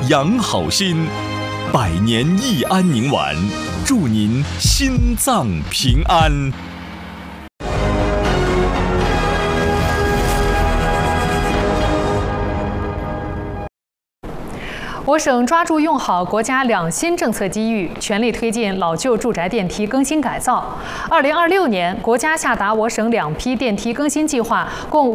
养好心，百年益安宁丸，祝您心脏平安。 我省抓住用好国家两新政策机遇，全力推进老旧住宅电梯更新改造。2026年，国家下达我省2批电梯更新计划，共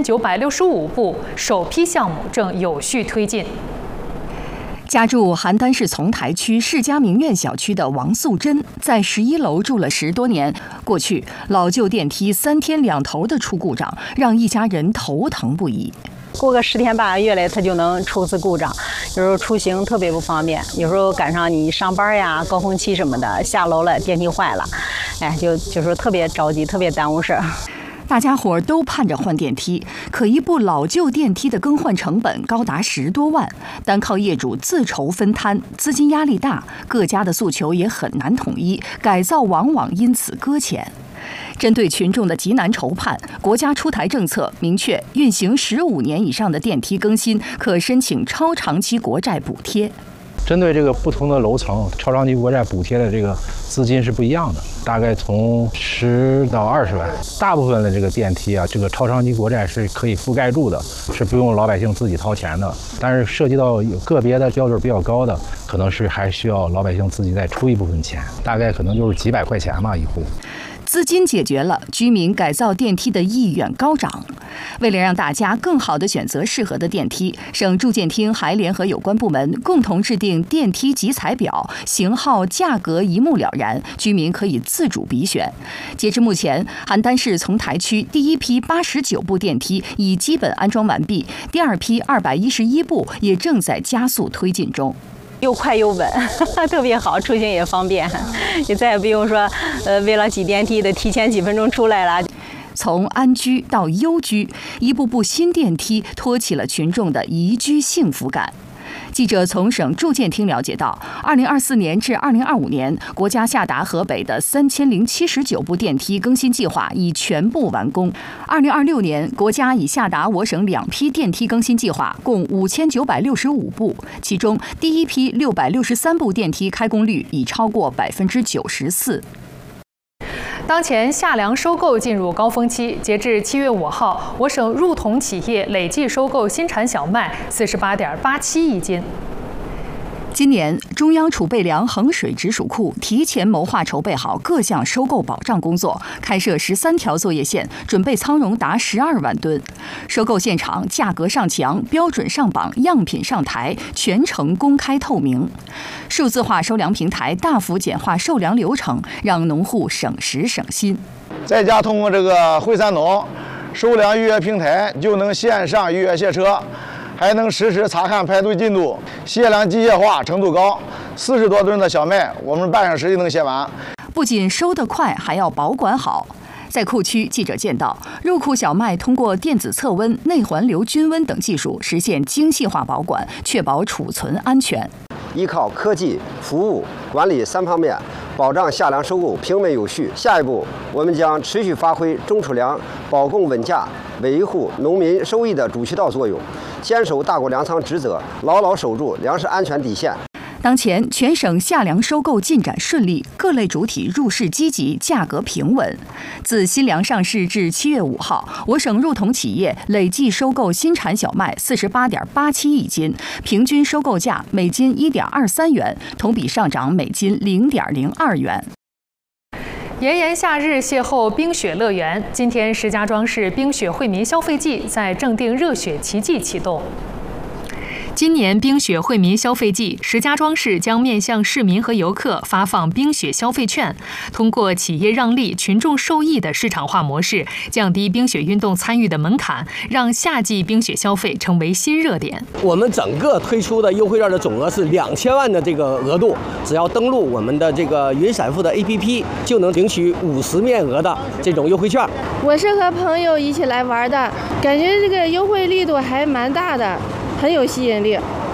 5965部，首批项目正有序推进。 家住邯郸市丛台区世家名苑小区的王素珍，在11楼住了10多年。过去，老旧电梯3天2头的出故障，让一家人头疼不已。 过个10天8个月来，它就能出次故障，有时候出行特别不方便，有时候赶上你上班呀、高峰期什么的，下楼了电梯坏了，就说特别着急，特别耽误事儿。 大家伙都盼着换电梯，可一部老旧电梯的更换成本高达10多万，单靠业主自筹分摊，资金压力大，各家的诉求也很难统一，改造往往因此搁浅。针对群众的急难愁盼，国家出台政策，明确运行15年以上的电梯更新可申请超长期国债补贴。 针对这个不同的楼层，超长期国债补贴的这个资金是不一样的，大概从10到20万。大部分的这个电梯啊，这个超长期国债是可以覆盖住的，是不用老百姓自己掏钱的。但是涉及到有个别的标准比较高的，可能是还需要老百姓自己再出一部分钱，大概可能就是几百块钱吧一户。 资金解决了，居民改造电梯的意愿高涨。为了让大家更好地选择适合的电梯，省住建厅还联合有关部门共同制定电梯集采表，型号、价格一目了然，居民可以自主比选。截至目前，邯郸市丛台区第一批89部电梯已基本安装完毕，第二批211部也正在加速推进中。 又快又稳，特别好，出行也方便，也再也不用说，为了挤电梯的提前几分钟出来了。 从安居到优居，一步步新电梯托起了群众的宜居幸福感。记者从省住建厅了解到，2024年至2025年，国家下达河北的3079部电梯更新计划已全部完工。2026年，国家已下达我省2批电梯更新计划，共5965部，其中第一批663部电梯开工率已超过94%。 当前夏粮收购进入高峰期，截至7月5号，我省入统企业累计收购新产小麦48.87亿斤。 今年，中央储备粮衡水直属库提前谋划筹备好各项收购保障工作，开设13条作业线，准备仓容达12万吨。收购现场价格上墙，标准上榜，样品上台，全程公开透明。数字化收粮平台大幅简化售粮流程，让农户省时省心。 在家通过这个惠三农收粮预约平台，就能线上预约卸车，还能实时查看排队进度，卸粮机械化程度高，40多吨的小麦，我们半小时就能卸完。 不仅收得快，还要保管好。在库区，记者见到入库小麦通过电子测温、内环流均温等技术实现精细化保管，确保储存安全。 依靠科技、服务、管理3方面，保障夏粮收购平稳有序。下一步，我们将持续发挥中储粮保供稳价、维护农民收益的主渠道作用，坚守大国粮仓职责，牢牢守住粮食安全底线。 当前，全省夏粮收购进展顺利，各类主体入市积极，价格平稳。自新粮上市至7月5号，我省入统企业累计收购新产小麦48.87亿斤，平均收购价每斤1.23元，同比上涨每斤0.02元。 炎炎夏日邂逅冰雪乐园，今天石家庄市冰雪惠民消费季在正定热雪奇迹启动。今年冰雪惠民消费季，石家庄市将面向市民和游客发放冰雪消费券，通过企业让利、群众受益的市场化模式，降低冰雪运动参与的门槛，让夏季冰雪消费成为新热点。 我们整个推出的优惠券的总额是2000万的这个额度，只要登录我们的这个云闪付的 APP， 就能领取50面额的这种优惠券。 我是和朋友一起来玩的，感觉这个优惠力度还蛮大的，很有吸引力。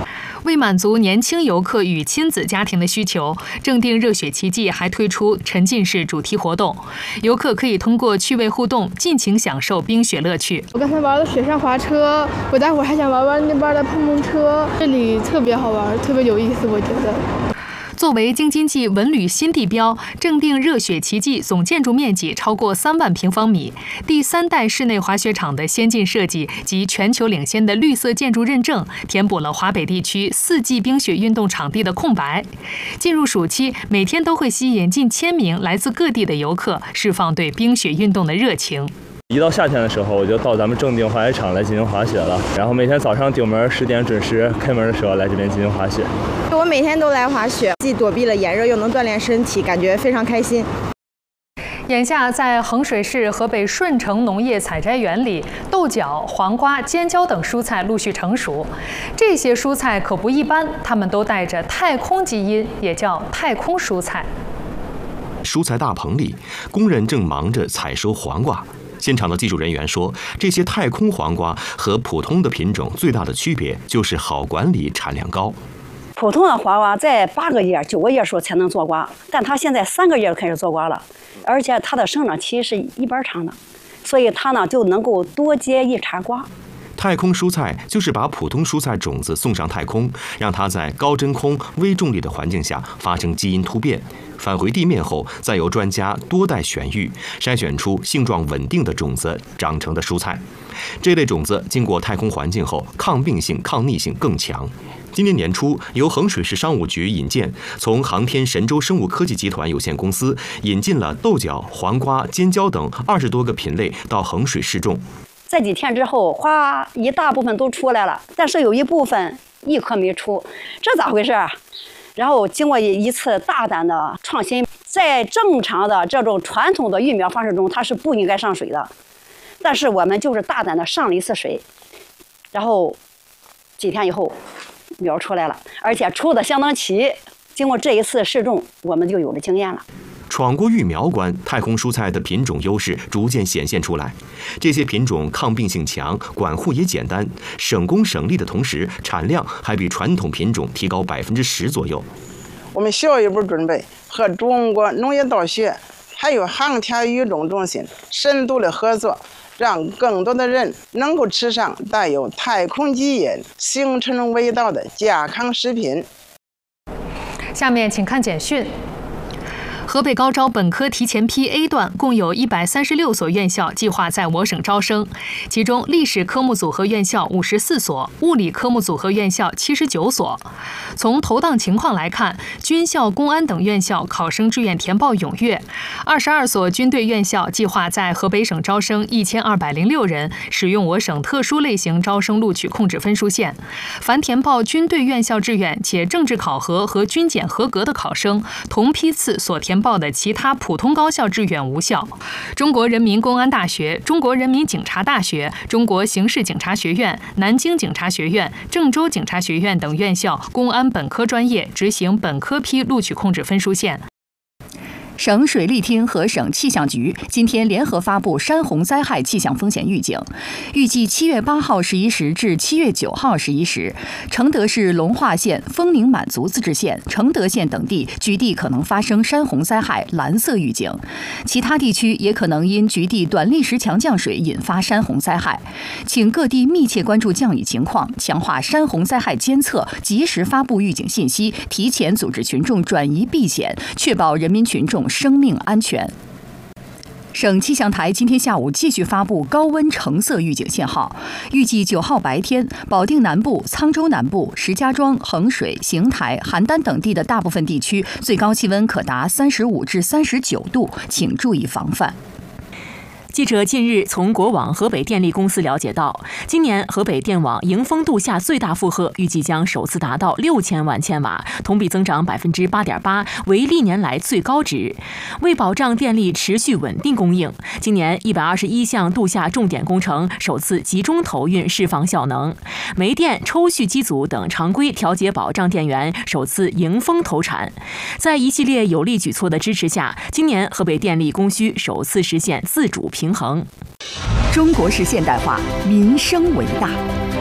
为满足年轻游客与亲子家庭的需求，正定热血奇迹还推出沉浸式主题活动，游客可以通过趣味互动，尽情享受冰雪乐趣。 我刚才玩了雪上滑车，我待会儿还想玩玩那边的碰碰车，这里特别好玩，特别有意思，我觉得。 作为京津冀文旅新地标，正定热血奇迹总建筑面积超过3万平方米，第3代室内滑雪场的先进设计及全球领先的绿色建筑认证，填补了华北地区4季冰雪运动场地的空白。进入暑期，每天都会吸引近1000名来自各地的游客，释放对冰雪运动的热情。 一到夏天的时候，我就到咱们正定滑雪场来进行滑雪了。然后每天早上顶门10点准时开门的时候来这边进行滑雪。 我每天都来滑雪，既躲避了炎热，又能锻炼身体，感觉非常开心。 眼下，在衡水市河北顺城农业采摘园里，豆角、黄瓜、尖椒等蔬菜陆续成熟。这些蔬菜可不一般，它们都带着太空基因，也叫太空蔬菜。 蔬菜大棚里，工人正忙着采收黄瓜。现场的技术人员说，这些太空黄瓜和普通的品种最大的区别就是好管理，产量高。 普通的黄瓜在8个叶、9个叶时候才能做瓜，但它现在3个叶就开始做瓜了，而且它的生长期是一般长的，所以它呢就能够多结一茬瓜。 太空蔬菜就是把普通蔬菜种子送上太空，让它在高真空、微重力的环境下发生基因突变，返回地面后，再由专家多代选育，筛选出性状稳定的种子长成的蔬菜。这类种子经过太空环境后，抗病性、抗逆性更强。今年年初，由衡水市商务局引荐，从航天神州生物科技集团有限公司引进了豆角、黄瓜、尖椒等20多个品类到衡水试种。 在几天之后，花一大部分都出来了，但是有一部分1颗没出，这咋回事啊？然后经过一次大胆的创新，在正常的这种传统的育苗方式中，它是不应该上水的，但是我们就是大胆的上了一次水，然后几天以后苗出来了，而且出的相当齐。经过这一次试种，我们就有了经验了。 闯过育苗关，太空蔬菜的品种优势逐渐显现出来。这些品种抗病性强，管护也简单，省工省力的同时，产量还比传统品种提高10%左右。 我们下一步准备和中国农业大学还有航天育种中心深度的合作，让更多的人能够吃上带有太空基因、形成味道的健康食品。 下面请看简讯。河北高招本科提前批 A 段共有136所院校计划在我省招生，其中历史科目组合院校54所，物理科目组合院校79所。从投档情况来看，军校、公安等院校考生志愿填报踊跃。22所军队院校计划在河北省招生1206人，使用我省特殊类型招生录取控制分数线。凡填报军队院校志愿且政治考核和军检合格的考生，同批次所填报的其他普通高校志愿无效。中国人民公安大学、中国人民警察大学、中国刑事警察学院、南京警察学院、郑州警察学院等院校公安本科专业执行本科批录取控制分数线。 省水利厅和省气象局今天联合发布山洪灾害气象风险预警，预计7月8号11时至7月9号11时，承德市龙化县、丰宁满族自治县、承德县等地局地可能发生山洪灾害蓝色预警，其他地区也可能因局地短历时强降水引发山洪灾害，请各地密切关注降雨情况，强化山洪灾害监测，及时发布预警信息，提前组织群众转移避险，确保人民群众生命安全。省气象台今天下午继续发布高温橙色预警信号，预计9号白天，保定南部、沧州南部、石家庄、衡水、邢台、邯郸等地的大部分地区最高气温可达35至39度，请注意防范。 记者近日从国网河北电力公司了解到，今年河北电网迎峰度夏最大负荷预计将首次达到6000万千瓦，同比增长8.8%，为历年来最高值。为保障电力持续稳定供应，今年121项度夏重点工程首次集中投运释放效能，煤电、抽蓄机组等常规调节保障电源首次迎峰投产。在一系列有力举措的支持下，今年河北电力供需首次实现自主平衡。 中国式现代化，民生为大。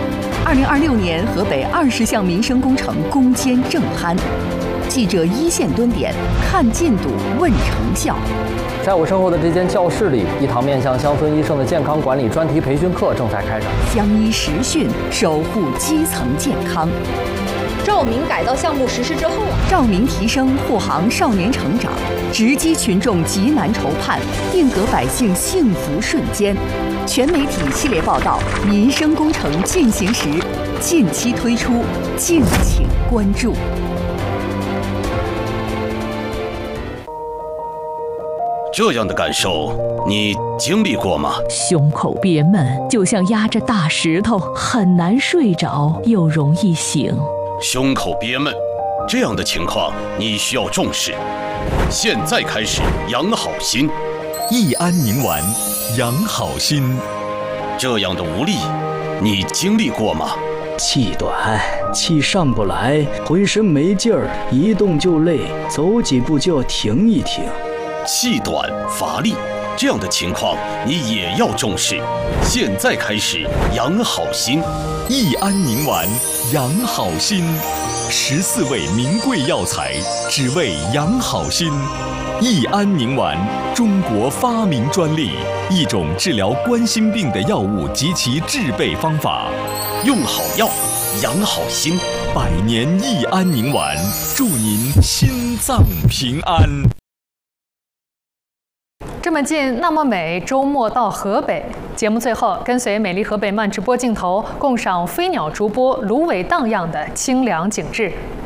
2026年河北20项民生工程攻坚正酣，记者一线蹲点，看进度，问成效。 在我身后的这间教室里，一堂面向乡村医生的健康管理专题培训课正在开展。 乡医实训，守护基层健康。 照明改造项目实施之后， 照明提升护航少年成长，直击群众急难愁盼，定格百姓幸福瞬间。全媒体系列报道《民生工程进行时》，近期推出，敬请关注。 这样的感受，你经历过吗？ 胸口憋闷，就像压着大石头，很难睡着，又容易醒。 胸口憋闷，这样的情况你需要重视。现在开始养好心， 益安宁丸，养好心。 这样的无力，你经历过吗？ 气短，气上不来，浑身没劲儿，一动就累，走几步就要停一停。 气短乏力，这样的情况你也要重视。现在开始养好心， 益安宁丸，养好心。14味名贵药材，只为养好心。益安宁丸，中国发明专利，一种治疗冠心病的药物及其制备方法。 用好药，养好心。 100年益安宁丸，祝您心脏平安。 这么近，那么美，周末到河北。节目最后，跟随美丽河北慢直播镜头，共赏飞鸟逐播芦苇荡漾的清凉景致。